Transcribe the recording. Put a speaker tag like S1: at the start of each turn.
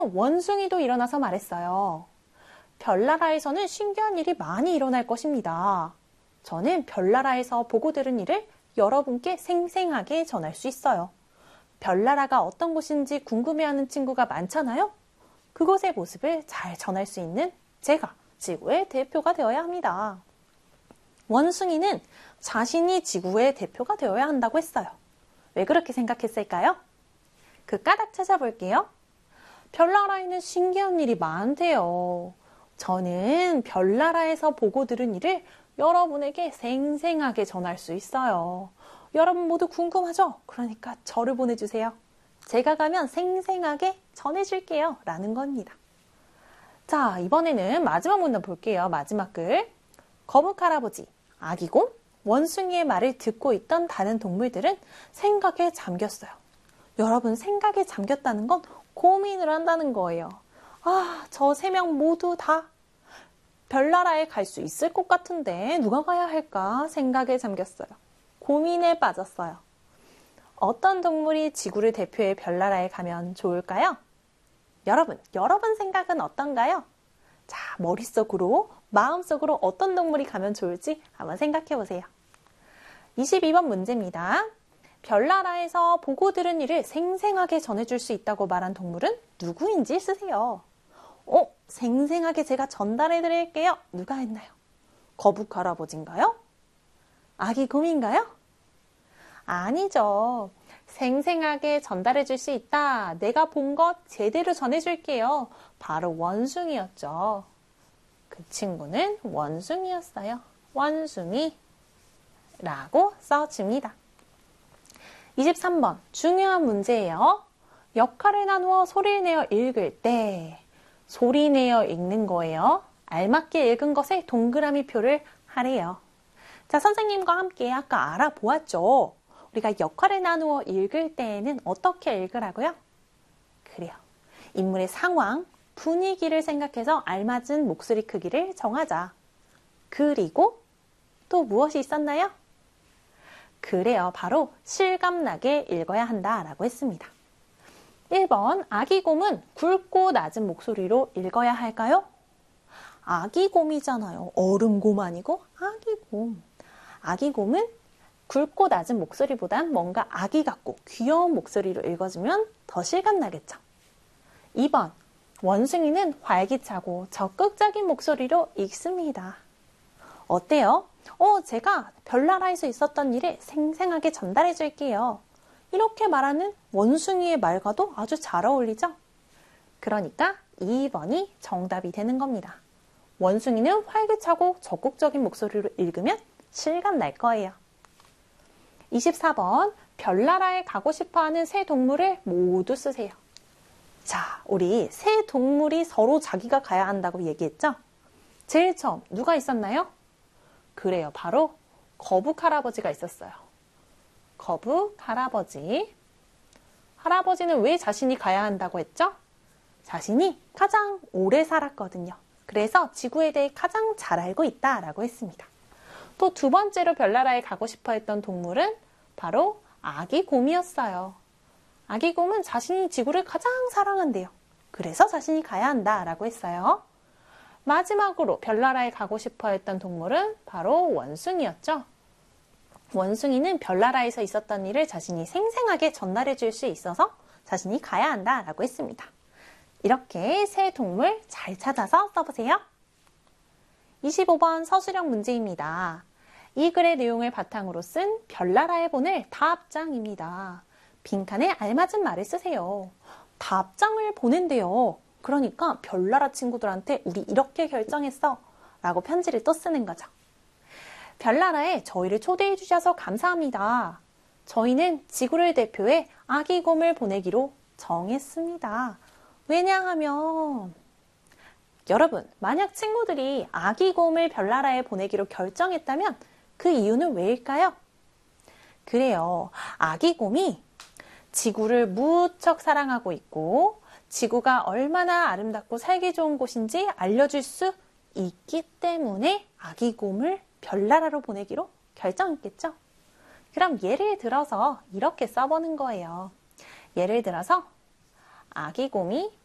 S1: 원숭이도 일어나서 말했어요. 별나라에서는 신기한 일이 많이 일어날 것입니다. 저는 별나라에서 보고 들은 일을 여러분께 생생하게 전할 수 있어요. 별나라가 어떤 곳인지 궁금해하는 친구가 많잖아요? 그곳의 모습을 잘 전할 수 있는 제가 지구의 대표가 되어야 합니다. 원숭이는 자신이 지구의 대표가 되어야 한다고 했어요. 왜 그렇게 생각했을까요? 그 까닭 찾아볼게요. 별나라에는 신기한 일이 많대요. 저는 별나라에서 보고 들은 일을 여러분에게 생생하게 전할 수 있어요. 여러분 모두 궁금하죠? 그러니까 저를 보내주세요. 제가 가면 생생하게 전해줄게요. 라는 겁니다. 자, 이번에는 마지막 문단 볼게요. 마지막 글. 거북할아버지, 아기곰, 원숭이의 말을 듣고 있던 다른 동물들은 생각에 잠겼어요. 여러분, 생각에 잠겼다는 건 고민을 한다는 거예요. 아, 저 3명 모두 다 별나라에 갈 수 있을 것 같은데 누가 가야 할까 생각에 잠겼어요. 고민에 빠졌어요. 어떤 동물이 지구를 대표해 별나라에 가면 좋을까요? 여러분 생각은 어떤가요? 자, 머릿속으로, 마음속으로 어떤 동물이 가면 좋을지 한번 생각해 보세요. 22번 문제입니다. 별나라에서 보고 들은 일을 생생하게 전해줄 수 있다고 말한 동물은 누구인지 쓰세요. 생생하게 제가 전달해 드릴게요. 누가 했나요? 거북할아버지인가요? 아기곰인가요? 아니죠. 생생하게 전달해 줄 수 있다. 내가 본 것 제대로 전해줄게요. 바로 원숭이였죠. 그 친구는 원숭이였어요. 원숭이라고 써줍니다. 23번 중요한 문제예요. 역할을 나누어 소리를 내어 읽을 때 소리 내어 읽는 거예요. 알맞게 읽은 것에 동그라미 표를 하래요. 자, 선생님과 함께 아까 알아보았죠. 우리가 역할을 나누어 읽을 때에는 어떻게 읽으라고요? 그래요. 인물의 상황, 분위기를 생각해서 알맞은 목소리 크기를 정하자. 그리고 또 무엇이 있었나요? 그래요. 바로 실감나게 읽어야 한다라고 했습니다. 1번, 아기곰은 굵고 낮은 목소리로 읽어야 할까요? 아기곰이잖아요. 어른곰 아니고 아기곰. 아기곰은 굵고 낮은 목소리보단 뭔가 아기 같고 귀여운 목소리로 읽어주면 더 실감나겠죠. 2번, 원숭이는 활기차고 적극적인 목소리로 읽습니다. 어때요? 제가 별나라에서 있었던 일을 생생하게 전달해 줄게요. 이렇게 말하는 원숭이의 말과도 아주 잘 어울리죠? 그러니까 2번이 정답이 되는 겁니다. 원숭이는 활기차고 적극적인 목소리로 읽으면 실감 날 거예요. 24번, 별나라에 가고 싶어하는 새 동물을 모두 쓰세요. 자, 우리 새 동물이 서로 자기가 가야 한다고 얘기했죠? 제일 처음 누가 있었나요? 그래요. 바로 거북 할아버지가 있었어요. 거북 할아버지. 할아버지는 왜 자신이 가야 한다고 했죠? 자신이 가장 오래 살았거든요. 그래서 지구에 대해 가장 잘 알고 있다라고 했습니다. 또 두 번째로 별나라에 가고 싶어 했던 동물은 바로 아기곰이었어요. 아기곰은 자신이 지구를 가장 사랑한대요. 그래서 자신이 가야 한다라고 했어요. 마지막으로 별나라에 가고 싶어 했던 동물은 바로 원숭이였죠. 원숭이는 별나라에서 있었던 일을 자신이 생생하게 전달해 줄 수 있어서 자신이 가야 한다라고 했습니다. 이렇게 새 동물 잘 찾아서 써보세요. 25번 서술형 문제입니다. 이 글의 내용을 바탕으로 쓴 별나라에 보낼 답장입니다. 빈칸에 알맞은 말을 쓰세요. 답장을 보낸대요. 그러니까 별나라 친구들한테 우리 이렇게 결정했어 라고 편지를 또 쓰는 거죠. 별나라에 저희를 초대해 주셔서 감사합니다. 저희는 지구를 대표해 아기곰을 보내기로 정했습니다. 왜냐하면 여러분, 만약 친구들이 아기곰을 별나라에 보내기로 결정했다면 그 이유는 왜일까요? 그래요. 아기곰이 지구를 무척 사랑하고 있고 지구가 얼마나 아름답고 살기 좋은 곳인지 알려줄 수 있기 때문에 아기곰을 별나라로 보내기로 결정했겠죠. 그럼 예를 들어서 이렇게 써보는 거예요. 예를 들어서 아기곰이